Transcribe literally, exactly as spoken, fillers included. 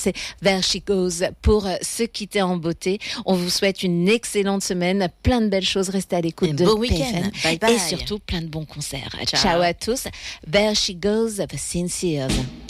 c'est There She Goes pour se quitter en beauté. On vous souhaite une excellente semaine, plein de belles choses. Restez à l'écoute Et de bon P F week-end. M Bye bye. et surtout plein de bons concerts. Ciao. Ciao à tous. There She Goes, The Sincere.